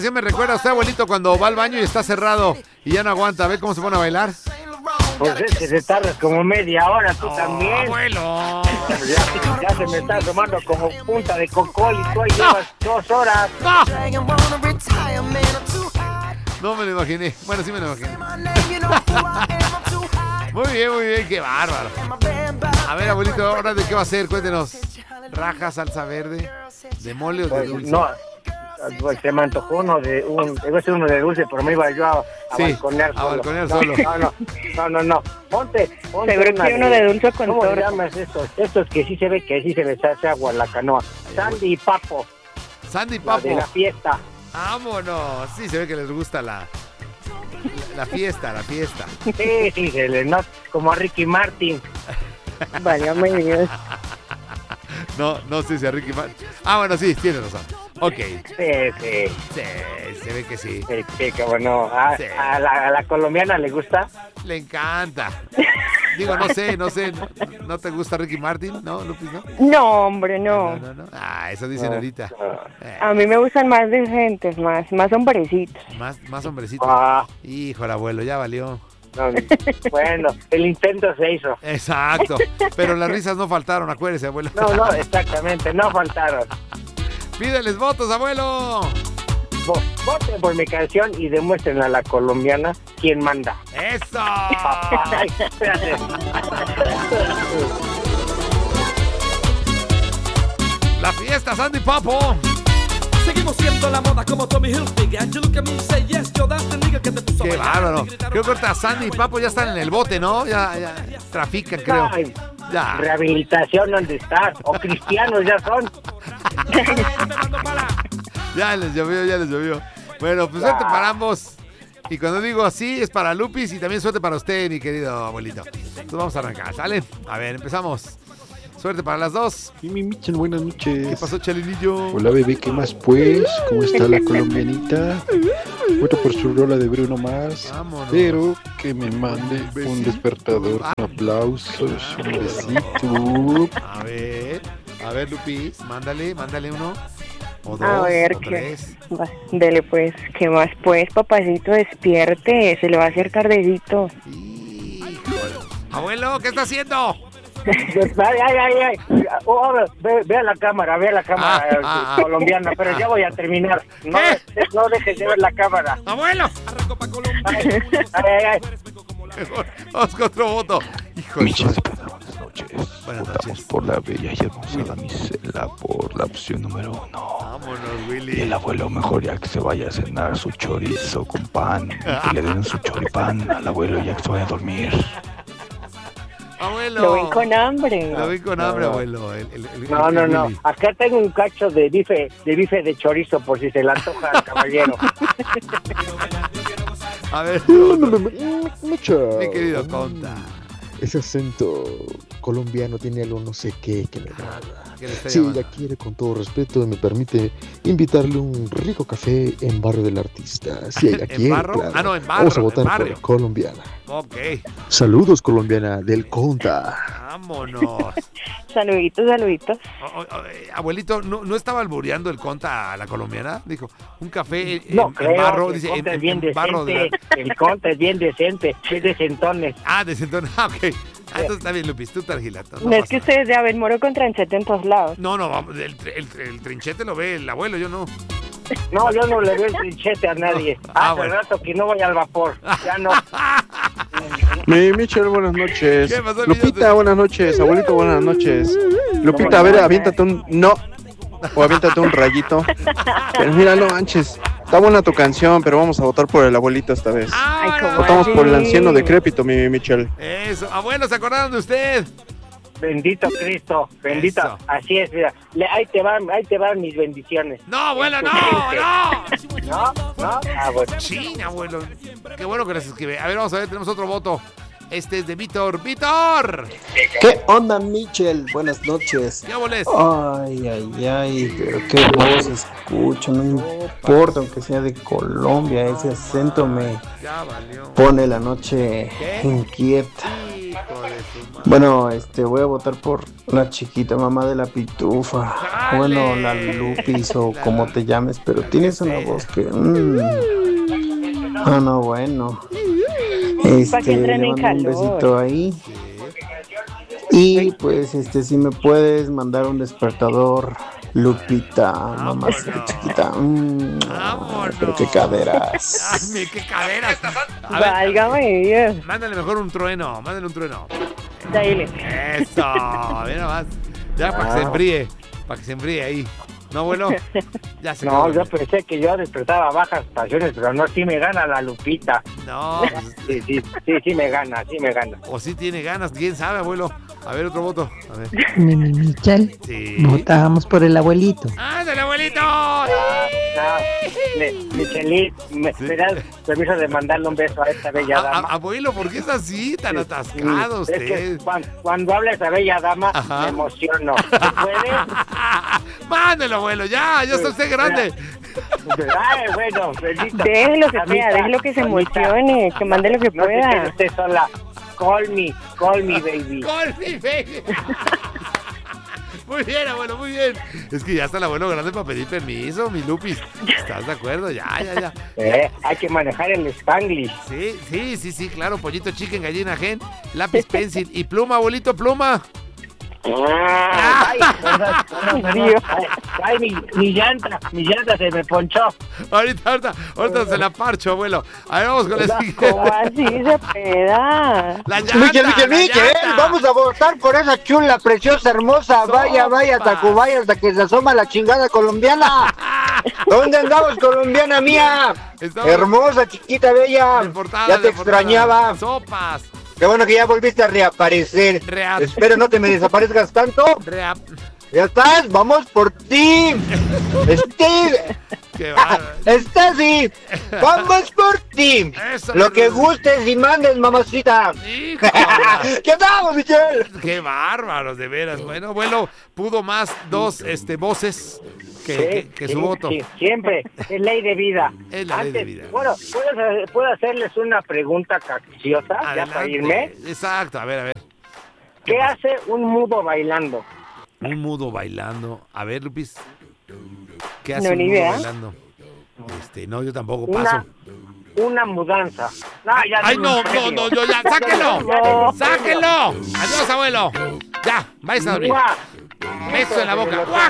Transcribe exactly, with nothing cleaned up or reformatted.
Me recuerda a usted, abuelito, cuando va al baño y está cerrado y ya no aguanta. ¿Ve cómo se pone a bailar? Pues es que se tarda como media hora, tú oh, también. Abuelo. Ya, ya se me está tomando como punta de cocol y tú ahí no. llevas dos horas. No. no me lo imaginé. Bueno, sí me lo imaginé. Muy bien, muy bien, qué bárbaro. A ver, abuelito, ¿ahora de qué va a ser? Cuéntenos. Raja, salsa verde, de mole o de pues, dulce. No. Se me antojó uno de un, iba a ser uno de dulce, pero me iba yo a, a sí, balconear a solo. balconear no, solo. No, no, no, no, no. Ponte, ponte seguro una que uno de dulce con ¿cómo torta. se llamas estos? Estos que sí se ve que sí se les hace agua a la canoa. Sandy y Papo. Sandy y La Papo. de la fiesta. Vámonos. Sí, se ve que les gusta la, la, la fiesta, la fiesta. Sí, sí, se les nota como a Ricky Martin. Válgame Dios. No, no sé si a Ricky Martin. Ah, bueno, sí, tiene razón. Ok. Sí, sí. Sí, se ve que sí. Sí, sí, que bueno. A, Sí. a, la, a la colombiana le gusta. Le encanta. Digo, no sé, no sé. ¿No te gusta Ricky Martin? ¿No, Lupis, no? No, hombre, no. No, no, no. Ah, eso dicen No, ahorita. no. Eh, A mí me gustan más decentes, más, más hombrecitos. más, más hombrecitos. Ah, Hijo, el abuelo, ya valió. no, bueno, el intento se hizo. Exacto. Pero las risas no faltaron, acuérdese, abuelo. No, no, exactamente, no faltaron. Pídeles votos, abuelo. Vo- Voten por mi canción y demuestren a la colombiana quién manda. ¡Eso! Ay, espérate. La fiesta, Sandy Papo. Seguimos siendo la moda como Tommy Hilfiger. You look at me, say yes, yo that's the nigga que te puso a Qué bailar. bárbaro. Creo que ahorita Sandy y Papo ya están en el bote, ¿no? Ya, ya trafican, creo. Ay, Ya. rehabilitación, ¿dónde estás? O cristianos ya son. Ya les llovió, ya les llovió. Bueno, pues suerte para ambos. Y cuando digo así, es para Lupis y también suerte para usted, mi querido abuelito. Entonces vamos a arrancar, ¿sale? A ver, empezamos. Suerte para las dos. Y mi Michel, buenas noches. ¿Qué pasó, Chalinillo? Hola, bebé, ¿qué más pues? ¿Cómo está la colombianita? Voto por su rola de Bruno Mars. Vámonos. Pero que me mande un despertador. Un aplauso, un besito. A ver, a ver, Lupis, mándale, mándale uno. O dos, A ver, o ¿qué? tres. Va, dele pues, ¿qué más pues, papacito? Despierte, se le va a hacer tardecito. Híjole. Abuelo, ¿qué está haciendo? Ay, ay, ay, ay. Oh, ve, ve a la cámara, ve a la cámara Ah, eh, ah, colombiana, pero ya voy a terminar. No, ¿Qué? no dejes de ver la cámara. Abuelo. Ay, ay, ay. Mejor, vamos con otro voto. Híjole. Michel, buenas noches. Buenas Votamos noches. por la bella y hermosa damisela por la opción número uno. Vámonos, Y Willy. el abuelo mejor ya que se vaya a cenar su chorizo con pan. Que le den su choripán al abuelo ya que se vaya a dormir. Abuelo. Lo ven con hambre. Lo ven con hambre, abuelo. El, el, el, No, el no, no. Willy. Acá tengo un cacho de bife, de bife de chorizo por si se le antoja al caballero. A ver, Mucho. mi querido Conta. Ese acento colombiano tiene algo no sé qué que me agrada. ¿Qué le está Si llamando? ella quiere, con todo respeto, me permite invitarle un rico café en Barrio del Artista. Si ella ¿En quiere, barro? claro. Ah, no, en Vamos a barro, votar en barrio. por colombiana. Ok, Saludos, colombiana del Conta. vámonos. Saluditos, saluditos. O- o- o, eh, abuelito, ¿no, ¿no estaba albureando el Conta a la colombiana? Dijo, un café en, No en creo, barro, el dice, conta en, es bien en barro de decente, la... el conta es bien decente, es de centones. Ah, de Centón. Ah, ok. Ah, entonces está bien, Lupis, tú tarjilata. No, es que ustedes ya ven moro con tranchete en todos lados. No, no, vamos, el, el, el trinchete lo ve el abuelo, yo no. No, yo no le veo el trinchete a nadie. No. Ah, Hace bueno. rato que no voy al vapor, ya no. Mi Michel, buenas noches. ¿Qué pasó, Lupita, niño? buenas noches. Abuelito, buenas noches. Lupita, a ver, aviéntate un no. O aviéntate un rayito. Pero mira, no manches. Está buena tu canción, pero vamos a votar por el abuelito esta vez. Ah, cómo Votamos por el así. anciano decrépito, mi Michel. Eso, abuelo, ¿se acordaron de usted? Bendito Cristo, bendito. Eso. Así es, mira. Le- ahí te van, ahí te van mis bendiciones. No, abuelo, no, no. ¿No? ¿No? Ah, bueno. China, abuelo. Qué bueno que les escribe. A ver, vamos a ver, tenemos otro voto. Este es de Víctor. ¡Víctor! ¿Qué onda, Michel? Buenas noches. ¿Qué boles? Ay, ay, ay, pero qué voz escucho, no importa, aunque sea de Colombia, ese acento me Ya valió. pone la noche ¿Qué? inquieta. Bueno, este, voy a votar por la chiquita mamá de la Pitufa. ¡Dale! Bueno, la Lupis o como te llames, pero tienes una voz que... Mm. Ah, no, bueno. Este, que entren le en mando un calor. besito ahí. Y pues, este, si me puedes mandar un despertador, Lupita, mamacita chiquita. Mm, Vámonos. pero qué caderas. Ay, mi, qué caderas. A ver, Válgame Dios. mándale mejor un trueno, mándale un trueno. Dale. Eso, mira más. Ya para que se enfríe, para que se enfríe ahí. ¿No, abuelo? Ya se No, acabó. yo pensé que yo despertaba a bajas estaciones, pero no, sí me gana la Lupita. No, pues, Sí, sí, sí, sí me gana, sí me gana. o sí tiene ganas, quién sabe, abuelo. A ver, otro voto. A ver. Mi, mi Michel, Sí. votábamos por el abuelito. ¡Ándale, abuelito! Ah, me- Michelín, me, Sí. me das permiso de mandarle un beso a esta bella A- a- dama. abuelo, ¿por qué es así, tan atascado Es que usted? cuando, cuando habla esa bella dama, Ajá. me emociono. ¿Se puede? Mándelo, abuelo, ya, ya está usted grande. Ay, bueno, bendito. Déjelo que Amita, sea, déjelo que se amita, emocione, que mande lo que No se quede pueda. usted sola. Call me, call me, baby. Call me, baby. Muy bien, abuelo, muy bien. Es que ya está el abuelo grande para pedir permiso, mi Lupis. ¿Estás de acuerdo? Ya, ya, ya. Eh, hay que manejar el Spanglish. Sí, sí, sí, sí, claro. Pollito chicken, gallina gen, lápiz pencil y pluma, abuelito, pluma. Ay, perdón, perdón, perdón. Ay, ay, mi, mi llanta, mi llanta se me ponchó. Ahorita, ahorita, ahorita se la parcho, abuelo. A ver, vamos con la siguiente. ¿Cómo así se peda? La llanta, Miquel, Miquel, la Miquel, llanta. vamos a votar por esa chula, preciosa, hermosa. Vaya, vaya, Sopas. Tacubaya, hasta que se asoma la chingada colombiana. ¿Dónde andamos, colombiana mía? Estamos Hermosa, chiquita, bella. de portada, Ya te de portada. extrañaba. Sopas. Qué bueno que ya volviste a reaparecer. Reap. Espero no te me desaparezcas tanto. Reap. Ya estás, vamos por ti. Steve. Qué bárbaro. Steffi, vamos por ti. Eso, Lo que Carlos. gustes y mandes, mamacita. Hijo. ¿Qué tal, Michelle? Qué bárbaros, de veras. Bueno, abuelo, pudo más dos este, voces que, que- que su sí, voto. sí, siempre, es ley de vida. Es la ley de vida. Bueno, ¿puedo, hacer- puedo hacerles una pregunta capciosa ya para Adelante. irme? Exacto, a ver, a ver. ¿Qué hace un mudo bailando? Un mudo bailando. A ver, Lupis. ¿Qué hace No, un ni mudo idea. bailando? Este, no, yo tampoco Una, paso. una mudanza. No, ya Ay, denme no, un no, premio. no, yo ya, sáquenlo. Ya denme un ¡Sáquenlo! Adiós, abuelo. Ya, vais a dormir. ¡Mua! Beso en la boca. ¡Guaca!